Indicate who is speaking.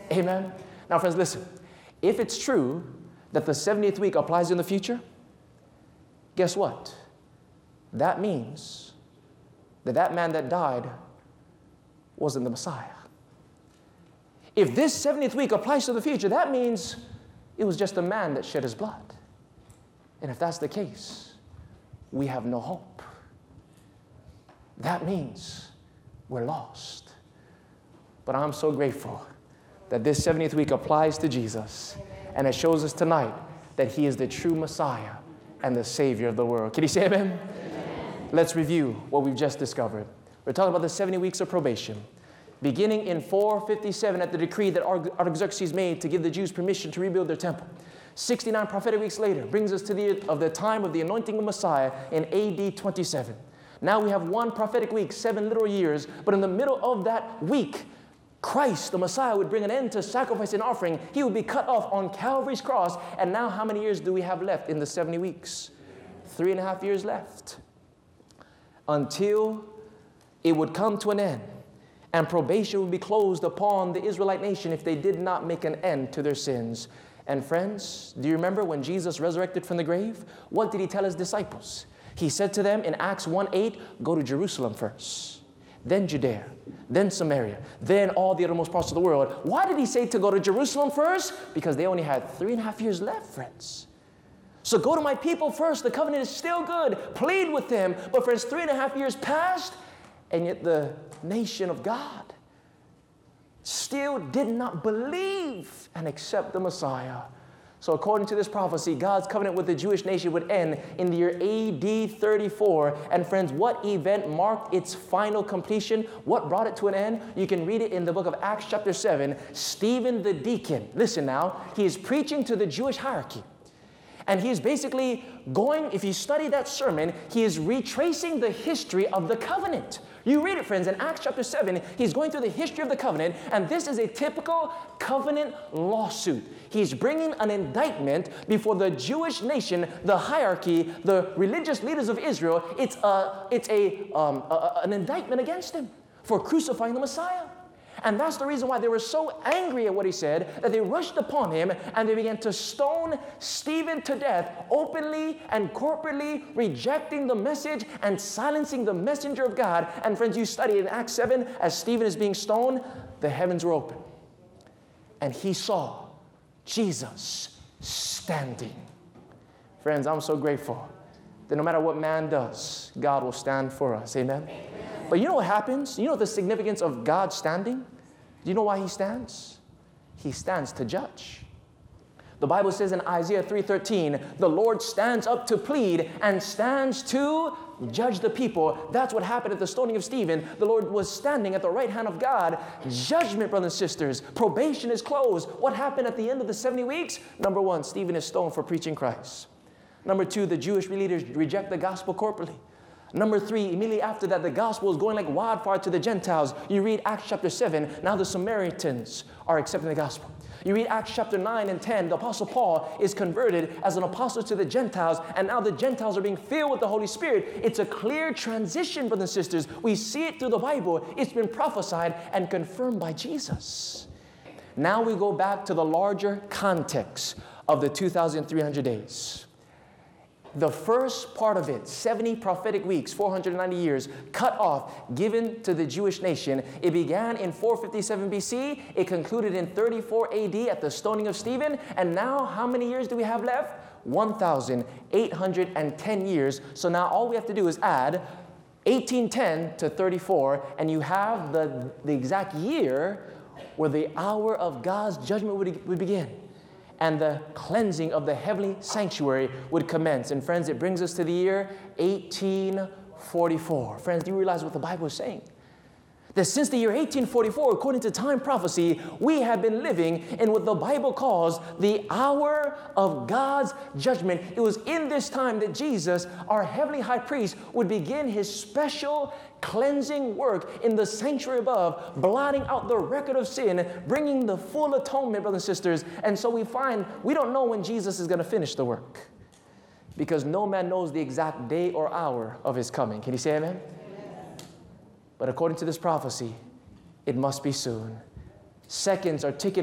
Speaker 1: Amen. Now, friends, listen. If it's true that the 70th week applies in the future, guess what? That means that man that died wasn't the Messiah. If this 70th week applies to the future, that means it was just a man that shed his blood. And if that's the case, we have no hope. That means we're lost. But I'm so grateful that this 70th week applies to Jesus. And it shows us tonight that He is the true Messiah and the Savior of the world. Can you say amen? Amen. Let's review what we've just discovered. We're talking about the 70 weeks of probation. Beginning in 457 at the decree that Artaxerxes made to give the Jews permission to rebuild their temple. 69 prophetic weeks later brings us to the time of the anointing of Messiah in AD 27. Now we have one prophetic week, 7 literal years, but in the middle of that week, Christ, the Messiah, would bring an end to sacrifice and offering. He would be cut off on Calvary's cross. And now how many years do we have left in the 70 weeks? 3.5 years left. Until it would come to an end. And probation would be closed upon the Israelite nation if they did not make an end to their sins. And friends, do you remember when Jesus resurrected from the grave? What did He tell His disciples? He said to them in Acts 1:8, go to Jerusalem first, then Judea, then Samaria, then all the uttermost parts of the world. Why did He say to go to Jerusalem first? Because they only had 3.5 years left, friends. So go to my people first. The covenant is still good. Plead with them. But friends, 3.5 years passed, and yet the nation of God still did not believe and accept the Messiah. So according to this prophecy, God's covenant with the Jewish nation would end in the year AD 34. And friends, what event marked its final completion? What brought it to an end? You can read it in the book of Acts chapter 7. Stephen the deacon, listen now, he is preaching to the Jewish hierarchy. And he is basically going, if you study that sermon, he is retracing the history of the covenant. You read it, friends, in Acts chapter 7, he's going through the history of the covenant, and this is a typical covenant lawsuit. He's bringing an indictment before the Jewish nation, the hierarchy, the religious leaders of Israel. It's an indictment against him for crucifying the Messiah. And that's the reason why they were so angry at what he said that they rushed upon him and they began to stone Stephen to death, openly and corporately rejecting the message and silencing the messenger of God. And friends, you study in Acts 7, as Stephen is being stoned, the heavens were open. And he saw Jesus standing. Friends, I'm so grateful that no matter what man does, God will stand for us. Amen? But you know what happens? You know the significance of God standing? Do you know why He stands? He stands to judge. The Bible says in Isaiah 3:13, the Lord stands up to plead and stands to judge the people. That's what happened at the stoning of Stephen. The Lord was standing at the right hand of God. Judgment, brothers and sisters. Probation is closed. What happened at the end of the 70 weeks? Number 1, Stephen is stoned for preaching Christ. Number 2, the Jewish leaders reject the gospel corporately. Number 3, immediately after that, the gospel is going like wildfire to the Gentiles. You read Acts chapter 7, now the Samaritans are accepting the gospel. You read Acts chapter 9 and 10, the Apostle Paul is converted as an apostle to the Gentiles, and now the Gentiles are being filled with the Holy Spirit. It's a clear transition, brothers and sisters. We see it through the Bible. It's been prophesied and confirmed by Jesus. Now we go back to the larger context of the 2,300 days. The first part of it, 70 prophetic weeks, 490 years, cut off, given to the Jewish nation. It began in 457 BC. It concluded in 34 AD at the stoning of Stephen. And now, how many years do we have left? 1,810 years. So now all we have to do is add 1810 to 34, and you have the exact year where the hour of God's judgment would begin. And the cleansing of the heavenly sanctuary would commence. And friends, it brings us to the year 1844. Friends, do you realize what the Bible is saying? That since the year 1844, according to time prophecy, we have been living in what the Bible calls the hour of God's judgment. It was in this time that Jesus, our heavenly high priest, would begin His special cleansing work in the sanctuary above, blotting out the record of sin, bringing the full atonement, brothers and sisters. And so we find we don't know when Jesus is going to finish the work, because no man knows the exact day or hour of His coming. Can you say amen? But according to this prophecy, it must be soon. Seconds are ticking